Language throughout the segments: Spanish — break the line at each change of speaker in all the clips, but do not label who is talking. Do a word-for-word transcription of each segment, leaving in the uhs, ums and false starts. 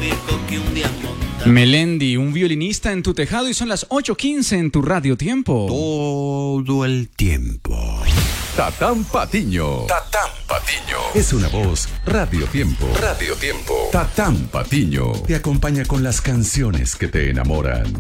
Melendi, un violinista en tu tejado, y son las ocho quince en tu Radio Tiempo.
Todo el tiempo.
Tatán Patiño.
Tatán Patiño.
Es una voz Radio Tiempo.
Radio Tiempo.
Tatán Patiño te acompaña con las canciones que te enamoran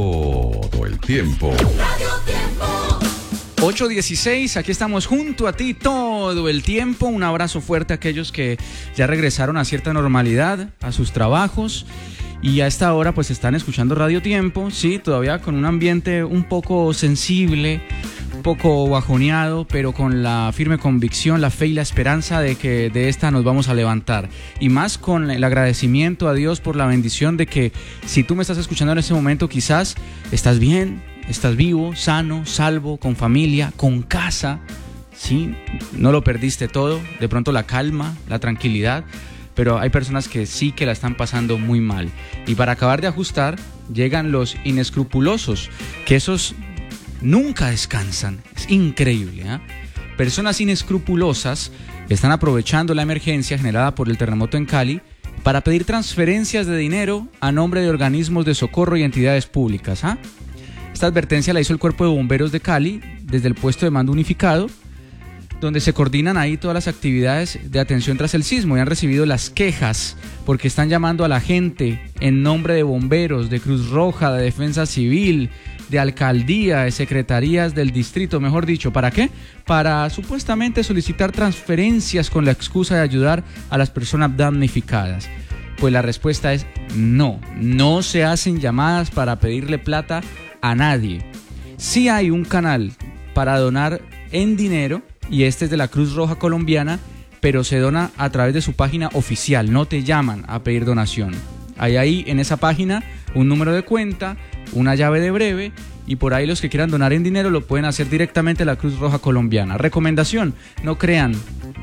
todo el tiempo.
Radio Tiempo.
ocho dieciséis, aquí estamos junto a ti todo el tiempo. Un abrazo fuerte a aquellos que ya regresaron a cierta normalidad, a sus trabajos. Y a esta hora pues están escuchando Radio Tiempo, sí, todavía con un ambiente un poco sensible, un poco bajoneado, pero con la firme convicción, la fe y la esperanza de que de esta nos vamos a levantar. Y más con el agradecimiento a Dios por la bendición de que si tú me estás escuchando en este momento, quizás estás bien, estás vivo, sano, salvo, con familia, con casa, sí, no lo perdiste todo, de pronto la calma, la tranquilidad. Pero hay personas que sí que la están pasando muy mal. Y para acabar de ajustar, llegan los inescrupulosos, que esos nunca descansan. Es increíble, ¿eh? Personas inescrupulosas están aprovechando la emergencia generada por el terremoto en Cali para pedir transferencias de dinero a nombre de organismos de socorro y entidades públicas, ¿eh? Esta advertencia la hizo el Cuerpo de Bomberos de Cali desde el puesto de mando unificado, donde se coordinan ahí todas las actividades de atención tras el sismo, y han recibido las quejas porque están llamando a la gente en nombre de bomberos, de Cruz Roja, de Defensa Civil, de alcaldía, de secretarías del distrito, mejor dicho. ¿Para qué? Para supuestamente solicitar transferencias con la excusa de ayudar a las personas damnificadas. Pues la respuesta es no, no se hacen llamadas para pedirle plata a nadie. Sí hay un canal para donar en dinero, y este es de la Cruz Roja Colombiana, pero se dona a través de su página oficial, no te llaman a pedir donación. Hay ahí en esa página un número de cuenta, una llave de breve, y por ahí los que quieran donar en dinero lo pueden hacer directamente a la Cruz Roja Colombiana. Recomendación, no crean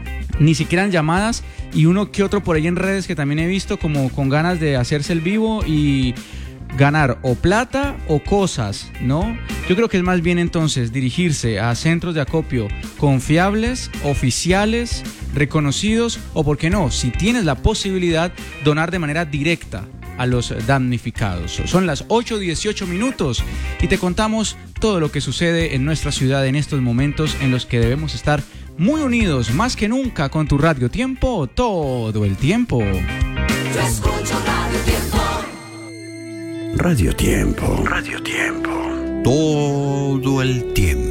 ni siquiera en llamadas, y uno que otro por ahí en redes que también he visto como con ganas de hacerse el vivo y ganar o plata o cosas, ¿no? Yo creo que es más bien entonces dirigirse a centros de acopio confiables, oficiales, reconocidos, o por qué no, si tienes la posibilidad, donar de manera directa a los damnificados. Son las ocho dieciocho minutos y te contamos todo lo que sucede en nuestra ciudad en estos momentos en los que debemos estar muy unidos, más que nunca, con tu Radio Tiempo todo el tiempo.
Yo escucho Radio Tiempo.
Radio Tiempo. Radio Tiempo. Todo el tiempo.